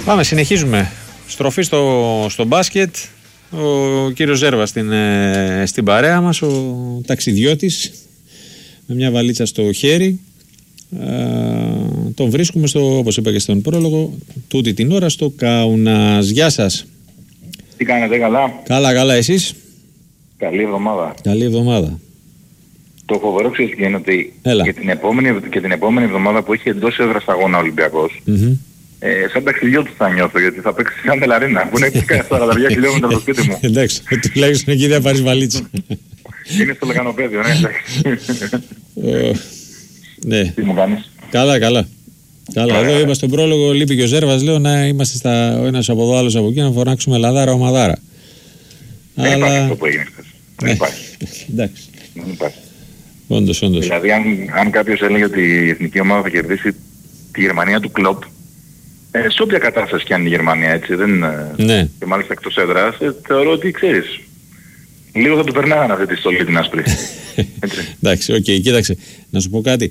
Πάμε, συνεχίζουμε. Στροφή στο μπάσκετ. Ο κύριος Ζέρβας στην παρέα μας, ο ταξιδιώτης, με μια βαλίτσα στο χέρι. Τον βρίσκουμε όπως είπα και στον πρόλογο, τούτη την ώρα στο Κάουνας. Γεια σας. Τι κάνετε, καλά? Καλά, εσείς? Καλή εβδομάδα. Καλή εβδομάδα. Το φοβερό ξέρεις τι είναι, ότι και την επόμενη εβδομάδα που έχει εντός έδρας αγώνα ο Ολυμπιακός, σαν ταξιδιώτης θα νιώθω, γιατί θα παίξει σαν Τελαρίνα, που είναι 42 χιλιόμετρα το σπίτι μου. Εντάξει, τουλάχιστον εκεί δεν πάρεις βαλίτσα. Είναι στο λεκανοπέδιο, ναι, εντάξει. Ναι. Τι μου κάνεις? Καλά. Εδώ είπα στον πρόλογο, λείπει και ο Ζέρβας, λέω να είμαστε ο ένας από εδώ, άλλος από εκεί, να φωνάξουμε λαδάρα ομαδάρα. Δεν υπάρχει αυτό που έγινε χθες. Δεν υπάρχει. Εντάξει. Δεν υπάρχει. Όντως. Δηλαδή αν κάποιος έλεγε ότι η εθνική ομάδα θα κερδίσει τη Γερμανία του Κλοπ, σε όποια κατάσταση κι αν είναι η Γερμανία, έτσι, ναι. Και μάλιστα εκτός έδρας, θεωρώ ότι ξέρεις, λίγο θα του περνάγανε αυτή τη στολή την άσπρη. Εντάξει, οκ, κοίταξε, να σου πω κάτι.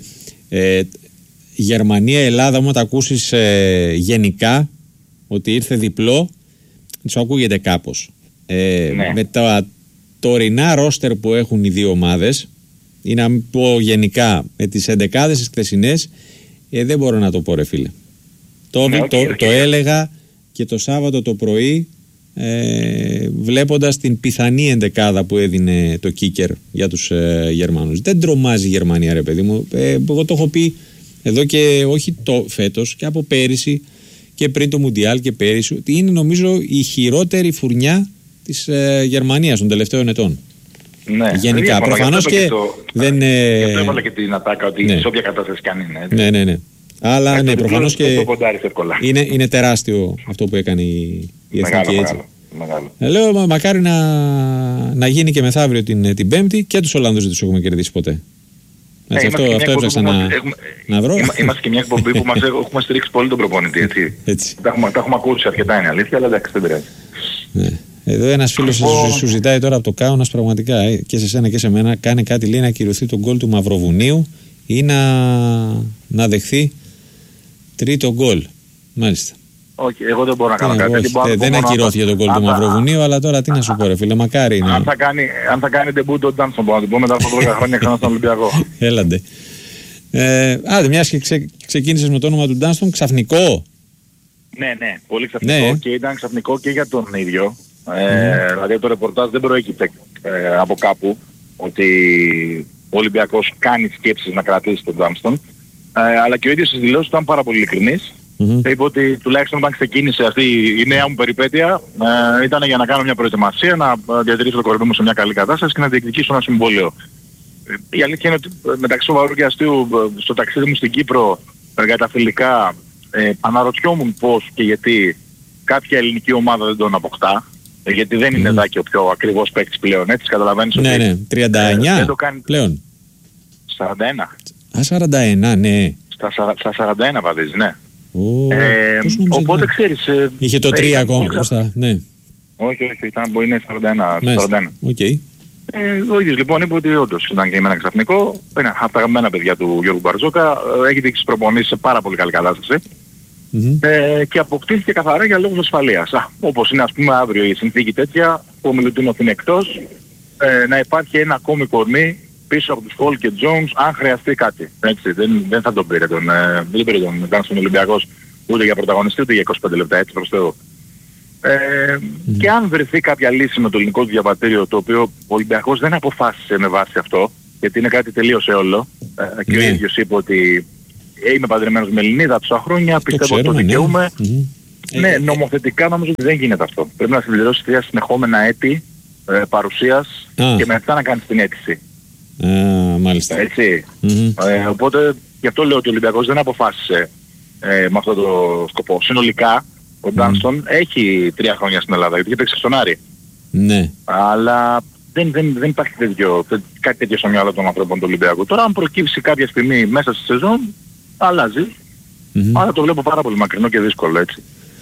Γερμανία-Ελλάδα, όμως τα ακούσεις γενικά, ότι ήρθε διπλό, σου ακούγεται κάπως. Ναι. Με τα τωρινά ρόστερ που έχουν οι δύο ομάδες, ή να πω γενικά με τις 11 τις χθεσινές, δεν μπορώ να το πω, ρε φίλε. Το έλεγα και το Σάββατο το πρωί, βλέποντας την πιθανή εντεκάδα που έδινε το Κίκερ για τους Γερμανούς. Δεν τρομάζει η Γερμανία, ρε παιδί μου. Εγώ το έχω πει εδώ και όχι φέτος, και από πέρυσι και πριν το Μουντιάλ και πέρυσι, ότι είναι νομίζω η χειρότερη φουρνιά της Γερμανίας των τελευταίων ετών. Ναι, γενικά, προφανώς και δεν... Γι' αυτό έβαλα και την ατάκα, ότι σε όποια κατάσταση κι αν είναι. Ναι. Αλλά ναι, προφανώς και είναι τεράστιο αυτό που έκανε η εθνική, έτσι. Μεγάλο. Λέω μακάρι να γίνει και μεθαύριο την Πέμπτη, και τους Ολλανδούς δεν τους έχουμε κερδίσει ποτέ. Έτσι, αυτό έψαξα να βρω. Είμαστε και μια εκπομπή που μας έχουμε στηρίξει πολύ τον προπονητή, έτσι. Τα έχουμε ακούσει αρκετά, είναι αλήθεια, αλλά εντάξει, δεν πειράζει. Ναι. Εδώ ένας φίλος σου ζητάει τώρα από το Κάουνας, πραγματικά, και σε σένα και σε μένα, κάνει κάτι, λέει, να ακυρωθεί το γκολ του Μαυροβουνίου ή να δεχθεί τρίτο γκολ. Μάλιστα. Όχι, εγώ δεν μπορώ να κάνω κάτι. Δεν ακυρώθηκε το γκολ του Μαυροβουνίου, αλλά τώρα τι να σου πω, ρε φίλε, μακάρι είναι. Αν θα κάνει ντεμπούτ τον Ντάνσον, μπορώ να την πω, μετά από 12 χρόνια ξανά στον Ολυμπιακό. Έλαντε. Άντε, μιας και ξεκίνησες με το όνομα του Ντάνσον, ξαφνικό. Ναι, πολύ ξαφνικό, και ήταν ξαφνικό και για τον ίδιο. Δηλαδή το ρεπορτάζ δεν προέκυψε από κάπου ότι ο Ολυμπιακός κάνει σκέψεις να κρατήσει τον Ντάνστον, αλλά και ο ίδιος στις δηλώσεις ήταν πάρα πολύ ειλικρινής. Είπε ότι τουλάχιστον όταν ξεκίνησε αυτή η νέα μου περιπέτεια, ήταν για να κάνω μια προετοιμασία, να διατηρήσω το κορμί μου σε μια καλή κατάσταση και να διεκδικήσω ένα συμβόλαιο. Η αλήθεια είναι ότι μεταξύ σοβαρού και αστείου, στο ταξίδι μου στην Κύπρο για τα φιλικά, αναρωτιόμουν πώς και γιατί κάποια ελληνική ομάδα δεν τον αποκτά. Γιατί δεν είναι εδώ και ο πιο ακριβός παίκτης πλέον, έτσι, καταλαβαίνεις ότι... Ναι, 39 δεν το κάνει πλέον. 41. 41, ναι. Στα 41 βαδίζει, ναι. Οπότε ξέρεις... Είχε το 3 ακόμα μπροστά, ναι. Όχι, μπορεί να είναι 41. Okay. Ο ίδιος λοιπόν είπε ότι όντως ήταν και εμένα ξαφνικό. Είναι από τα αγαπημένα παιδιά του Γιώργου Μπαρτζόκα. Έχει δείξει προπονήσεις σε πάρα πολύ καλή κατάσταση. Και αποκτήθηκε καθαρά για λόγους ασφαλείας. Όπως είναι, ας πούμε, αύριο η συνθήκη τέτοια, που ο Μιλουτίνοφ είναι εκτός, να υπάρχει ένα ακόμη κορμί πίσω από τους Χολ και Τζόνς, αν χρειαστεί κάτι. Έτσι, δεν θα τον πήρε τον Ντάνσον Ολυμπιακός ούτε για πρωταγωνιστή ούτε για 25 λεπτά, έτσι, προς Θεού. Και αν βρεθεί κάποια λύση με το ελληνικό του διαβατήριο, το οποίο ο Ολυμπιακός δεν αποφάσισε με βάση αυτό, γιατί είναι κάτι τελείως έολο, και ο ίδιος είπε ότι είμαι παντρεμένος με Ελληνίδα τόσα χρόνια, πιστεύω ότι το δικαιούμαι. Ναι, νομοθετικά νομίζω ότι δεν γίνεται αυτό. Πρέπει να συμπληρώσεις 3 συνεχόμενα έτη παρουσίας και μετά να κάνεις την αίτηση. Μάλιστα. Έτσι. Οπότε γι' αυτό λέω ότι ο Ολυμπιακός δεν αποφάσισε με αυτό το σκοπό. Συνολικά ο Ντάνστον έχει 3 χρόνια στην Ελλάδα, γιατί έπαιξε στον Άρη. Ναι. Αλλά δεν υπάρχει κάτι τέτοιο στο μυαλό των ανθρώπων του Ολυμπιακού. Τώρα αν προκύψει κάποια στιγμή μέσα στη σεζόν, αλλάζει. Αλλά το βλέπω πάρα πολύ μακρινό και δύσκολο, έτσι.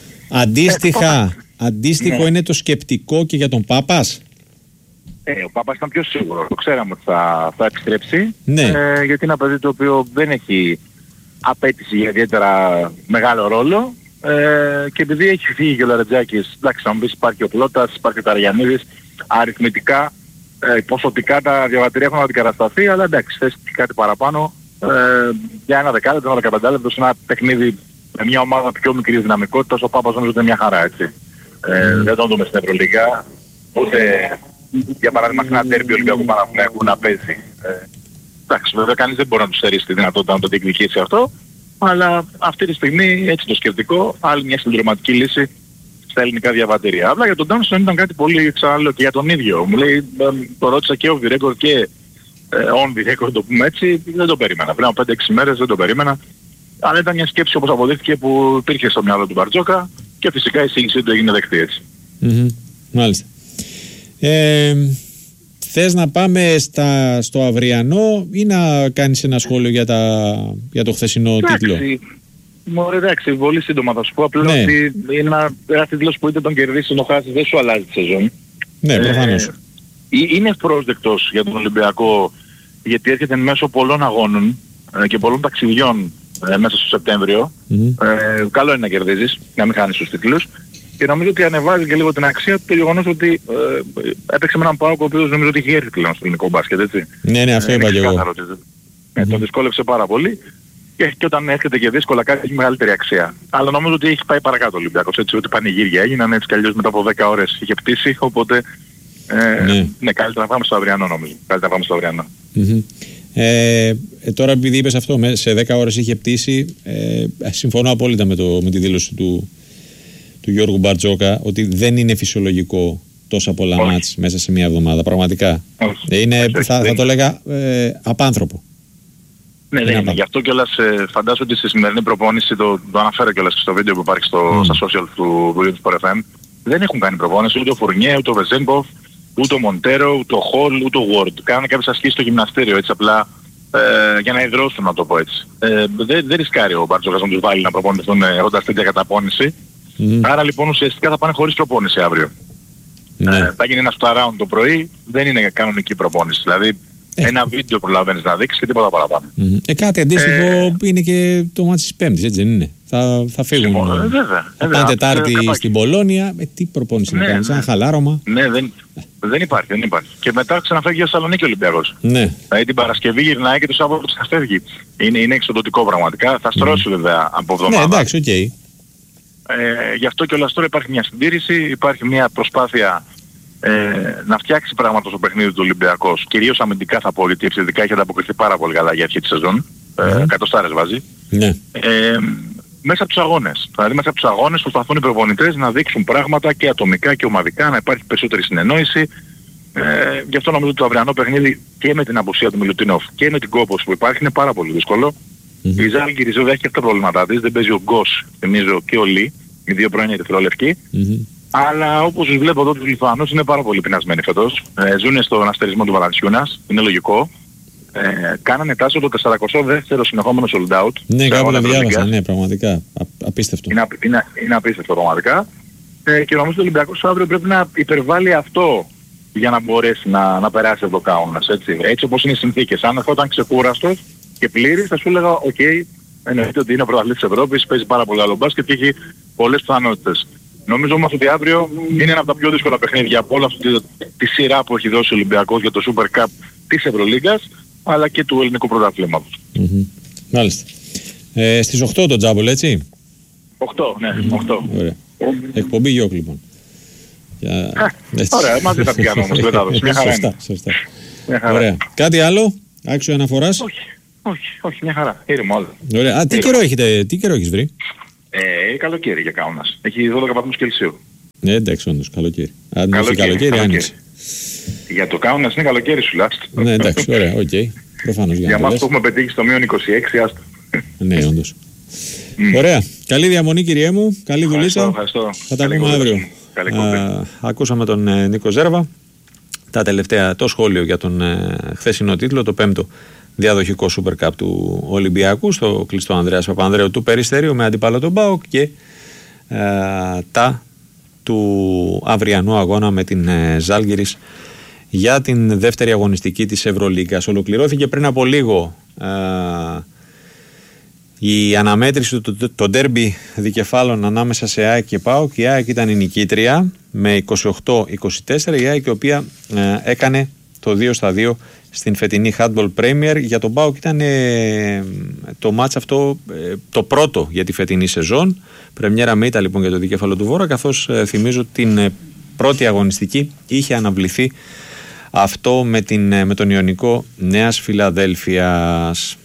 Αντίστοιχο είναι το σκεπτικό και για τον Πάπας. Ο Πάπας ήταν πιο σίγουρο. Το ξέραμε ότι θα επιστρέψει. Ναι. Γιατί είναι ένα παιδί το οποίο δεν έχει απέτηση για ιδιαίτερα μεγάλο ρόλο. και επειδή έχει φύγει και ο Λαρετζάκης, εντάξει, θα μου πεις υπάρχει και ο Πλώτας, υπάρχει και ο Ταριανίδης, αριθμητικά, ποσοτικά τα διαβατήρια έχουν αντικατασταθεί, αλλά εντάξει, θες κάτι παραπάνω για ένα δεκάλεπτο, ένα 15 λεπτό σε ένα παιχνίδι με μια ομάδα πιο μικρής δυναμικότητας, ο Πάπας νομίζω ότι είναι μια χαρά, έτσι. Δεν τον δούμε στην Ευρωλίγα, ούτε για παράδειγμα σε ένα ντέρμπι Ολυμπιακού Παναθηναϊκού να παίζει. Εντάξει, βέβαια κανείς δεν μπορεί να του στερήσει τη δυνατότητα να το διεκδικήσει αυτό, αλλά αυτή τη στιγμή έτσι το σκεπτικό, άλλη μια συντηρηματική λύση στα ελληνικά διαβατήρια. Απλά για τον Τόνσον ήταν κάτι πολύ εξάλλου και για τον ίδιο. Μου λέει, το ρώτησα και ο Βιρέκορ και on the record, το πούμε έτσι, δεν το περίμενα. Πριν από 5-6 μέρες δεν το περίμενα. Αλλά ήταν μια σκέψη όπως αποδείχθηκε που υπήρχε στο μυαλό του Μπαρτζόκα και φυσικά η σύγχυση του έγινε δεκτή έτσι. Μάλιστα. Θες να πάμε στο αυριανό ή να κάνεις ένα σχόλιο για το χθεσινό τίτλο? Μωρέ, εντάξει, πολύ σύντομα θα σου πω. Απλά ότι είναι ένας τίτλος που είτε τον κερδίσεις τον χάσεις δεν σου αλλάζει τη σεζόν. Ναι, προφανώς. Είναι ευπρόσδεκτος για τον Ολυμπιακό γιατί έρχεται μέσω πολλών αγώνων και πολλών ταξιδιών μέσα στο Σεπτέμβριο. Καλό είναι να κερδίζεις, να μην χάνεις τους τίτλους. Και νομίζω ότι ανεβάζει και λίγο την αξία του το γεγονός ότι έπαιξε με έναν ΠΑΟΚ ο οποίος νομίζω ότι είχε έρθει πλέον στο ελληνικό μπάσκετ, έτσι. Ναι, αυτό είπα και εγώ. Τον δυσκόλεψε πάρα πολύ και όταν έρχεται και δύσκολα κάτι έχει μεγαλύτερη αξία. Αλλά νομίζω ότι έχει πάει παρακάτω ο Ολυμπιακός, έτσι, ότι πανηγύρια έγιναν, έτσι κι αλλιώς μετά από 10 ώρες είχε πτήσει, οπότε ναι, καλύτερα να πάμε στο αυριανό νομίζω. Καλύτερα να πάμε στο αυριανό. Τώρα επειδή είπες αυτό, σε 10 ώρες είχε πτήσει, συμφωνώ απόλυτα με τη δήλωση του Γιώργου Μπαρτζόκα ότι δεν είναι φυσιολογικό τόσα πολλά μάτς μέσα σε μια εβδομάδα. Πραγματικά. Θα το έλεγα απάνθρωπο. Ναι, είναι. Γι' αυτό κιόλας φαντάζομαι ότι στη σημερινή προπόνηση, το αναφέρω κιόλας στο βίντεο που υπάρχει στα social του Sport FM, δεν έχουν κάνει προπόνηση ούτε ο Φουρνιέ, ούτε ο Βεζέγκοφ, ούτε ο Μοντέρο, ούτε ο Χολ, ούτε ο Ward. Κάνανε κάποιες ασκήσεις στο γυμναστήριο, έτσι απλά για να υδρώσουν, να το πω έτσι. Δεν ρισκάρει ο Μπαρτζόκας να τους βάλει να προπονηθούν έχοντας τέτοια καταπώνηση. Άρα λοιπόν ουσιαστικά θα πάνε χωρίς προπόνηση αύριο. Θα γίνει ένα round το πρωί, δεν είναι κανονική προπόνηση. Δηλαδή ένα βίντεο προλαβαίνεις να δείξεις και τίποτα παραπάνω. Κάτι αντίστοιχο είναι και το μάτι της Πέμπτης, έτσι δεν είναι? Θα φύγουν. Βέβαια. Πάνε Τετάρτη στην Πολώνια, τι προπόνηση να κάνεις, ένα χαλάρωμα? Ναι, δεν υπάρχει. Και μετά ξαναφεύγει για Θεσσαλονίκη ο Ολυμπιακός. Ναι. Δηλαδή την Παρασκευή γυρνάει και το Σάββατο ξαναφεύγει. Είναι εξοδοτικό πραγματικά. Θα στρώσει βέβαια από εβδομάδα. Ναι, εντάξει, οκ. Γι' αυτό και όλα τώρα υπάρχει μια συντήρηση, υπάρχει μια προσπάθεια να φτιάξει πράγματα στο παιχνίδι του Ολυμπιακός. Κυρίως αμυντικά θα πω, γιατί επιθετικά έχει ανταποκριθεί πάρα πολύ καλά για αρχή της σεζόν. Εκατοστάρες βάζει. Ναι. Μέσα από τους αγώνες. Δηλαδή μέσα από τους αγώνες προσπαθούν οι προπονητές να δείξουν πράγματα και ατομικά και ομαδικά, να υπάρχει περισσότερη συνεννόηση. Γι' αυτό νομίζω ότι το αυριανό παιχνίδι και με την απουσία του Μιλουτίνοφ και με την κόπωση που υπάρχει είναι πάρα πολύ δύσκολο. Η Ζάλγκιρις βέβαια έχει και αυτά τα προβλήματά της. Δεν παίζει ο Γκος, θυμίζω, και ο Λί, οι δύο πρώην ερυθρόλευκοι. Αλλά όπως τους βλέπω εδώ τους Λιθουανούς είναι πάρα πολύ πεινασμένοι φέτος. Ζουνε στον αστερισμό του Βαλαντσιούνας, είναι λογικό. Κάνανε τάσο το 42ο συνεχόμενο sold out. Ναι, κάπου το διάβασα, ναι, πραγματικά. Απίστευτο. Είναι απίστευτο πραγματικά. Και νομίζω ότι ο Ολυμπιακός αύριο πρέπει να υπερβάλλει αυτό για να μπορέσει να περάσει εδώ Κάουνας. Έτσι όπως είναι οι συνθήκες. Αν ερχόταν ξεκούραστος και πλήρης θα σου έλεγα ok, εννοείται ότι είναι πρωταθλητής της Ευρώπης, παίζει πάρα πολύ καλό μπάσκετ και έχει πολλές πιθανότητες. Νομίζω όμως ότι αύριο είναι ένα από τα πιο δύσκολα παιχνίδια από όλη αυτή τη σειρά που έχει δώσει ο Ολυμπιακός για το Super Cup της Ευρωλίγκας αλλά και του ελληνικού πρωταθλήματος. Μάλιστα. Στις 8 το τζάμπολ, έτσι? 8, ναι, 8. Ωραία. Εκπομπή Γιώκ, λοιπόν. Ωραία, μαζί θα πιάνω όμως, μια χαρά είναι. Σωστά. Ωραία. Κάτι άλλο, άξιο αναφοράς? Όχι, μια χαρά. Ήρεμο όλο. Ωραία. Τι καιρό έχεις βρει? Καλοκαίρι για Κάουνας. Έχει 12 βαθμούς Κελσίου. Εντάξει, όντως, καλοκαίρι. Αν όχι καλοκαίρι, άνοιξε. Για το Κάουνας είναι καλοκαίρι σου λάστο. Ναι, εντάξει, ωραία, οκ. Προφανώς για μας που έχουμε πετύχει στο μείον 26, άστο. Ναι, όντως. Ωραία. Καλή διαμονή, κυριέ μου. Καλή δουλίτσα. Ευχαριστώ. Θα τα πούμε αύριο. Ακούσαμε τον Νίκο Ζέρβα. Το σχόλιο για τον χθεσινό τίτλο, το 5ο διαδοχικό Super Cup του Ολυμπιακού στο κλειστό Ανδρέας Παπανδρέου του Περιστερίου με αντίπαλο τον ΠΑΟΚ και τα του αυριανού αγώνα με την Ζάλγκιρις για την δεύτερη αγωνιστική της Ευρωλίγκας. Ολοκληρώθηκε πριν από λίγο Η αναμέτρηση το ντέρμπι δικεφάλων ανάμεσα σε ΑΕΚ και ΠΑΟΚ. Η ΑΕΚ ήταν η νικήτρια με 28-24. Η ΑΕΚ η οποία έκανε το 2-2 στην φετινή Handball Premier. Για τον ΠΑΟΚ ήταν το μάτς αυτό το πρώτο για τη φετινή σεζόν. Πρεμιέρα με ήταν λοιπόν για το δικέφαλο του Βόρα, καθώς θυμίζω την πρώτη αγωνιστική είχε αναβληθεί αυτό με τον Ιωνικό Νέας Φιλαδέλφειας.